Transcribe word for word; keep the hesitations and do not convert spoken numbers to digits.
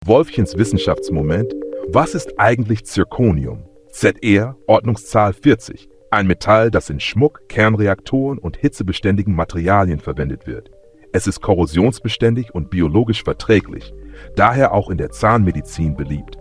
Wolfchens Wissenschaftsmoment. Was ist eigentlich Zirconium? Z R, Ordnungszahl vierzig. Ein Metall, das in Schmuck, Kernreaktoren und hitzebeständigen Materialien verwendet wird. Es ist korrosionsbeständig und biologisch verträglich, daher auch in der Zahnmedizin beliebt.